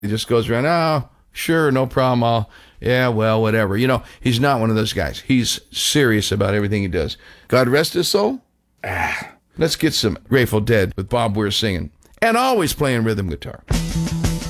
He just goes around, oh, sure, no problem. Yeah, well, whatever. He's not one of those guys. He's serious about everything he does. God rest his soul. Let's get some Grateful Dead with Bob Weir singing and always playing rhythm guitar.